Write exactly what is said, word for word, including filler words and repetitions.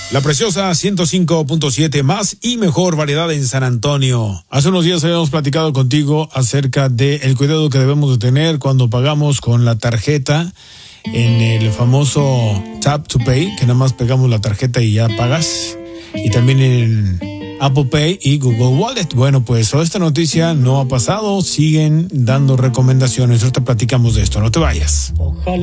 La preciosa ciento cinco punto siete, más y mejor variedad en San Antonio. Hace unos días habíamos platicado contigo acerca del cuidado que debemos de tener cuando pagamos con la tarjeta en el famoso Tap to Pay, que nada más pegamos la tarjeta y ya pagas. Y también en Apple Pay y Google Wallet. Bueno, pues esta noticia no ha pasado, siguen dando recomendaciones. Ahorita platicamos de esto, no te vayas. Ojalá.